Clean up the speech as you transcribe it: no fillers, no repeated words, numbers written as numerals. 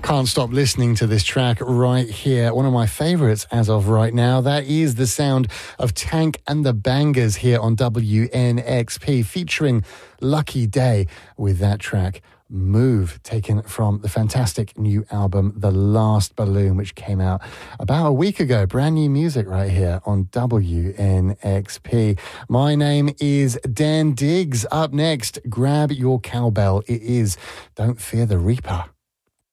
Can't stop listening to this track right here. One of my favorites as of right now. That is the sound of Tank and the Bangers here on WNXP, featuring Lucky Day with that track Move, taken from the fantastic new album The Last Balloon, which came out about a week ago. Brand new music right here on WNXP. My name is Dan Diggs. Up next, grab your cowbell. It is Don't Fear the Reaper.